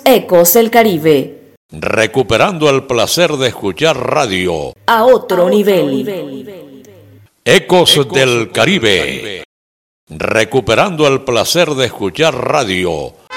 Ecos del Caribe. Recuperando el placer de escuchar radio A otro nivel. Ecos del Caribe. Recuperando el placer de escuchar radio